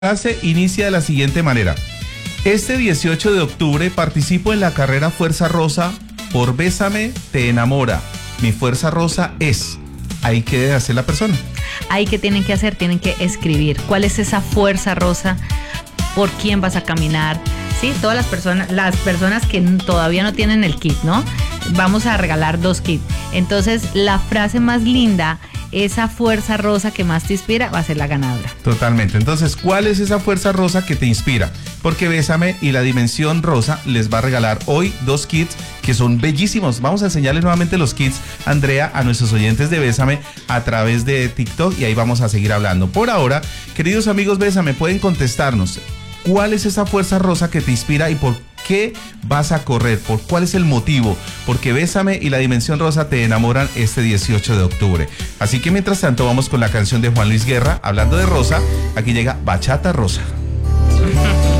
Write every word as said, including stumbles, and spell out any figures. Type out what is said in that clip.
frase inicia de la siguiente manera. Este dieciocho de octubre participo en la carrera Fuerza Rosa por Bésame, te enamora. Mi fuerza rosa es. Ahí qué debe hacer la persona. Ahí que tienen que hacer, tienen que escribir. ¿Cuál es esa fuerza rosa? ¿Por quién vas a caminar? Sí, todas las personas, las personas que todavía no tienen el kit, ¿no? Vamos a regalar dos kits. Entonces, la frase más linda, esa fuerza rosa que más te inspira, va a ser la ganadora. Totalmente. Entonces, ¿cuál es esa fuerza rosa que te inspira? Porque Bésame y la Dimensión Rosa les va a regalar hoy dos kits que son bellísimos. Vamos a enseñarles nuevamente los kits, Andrea, a nuestros oyentes de Bésame a través de TikTok y ahí vamos a seguir hablando. Por ahora, queridos amigos Bésame, pueden contestarnos. ¿Cuál es esa fuerza rosa que te inspira y por qué vas a correr? ¿Por cuál es el motivo? Porque Bésame y la Dimensión Rosa te enamoran este dieciocho de octubre. Así que mientras tanto vamos con la canción de Juan Luis Guerra. Hablando de rosa, aquí llega Bachata Rosa.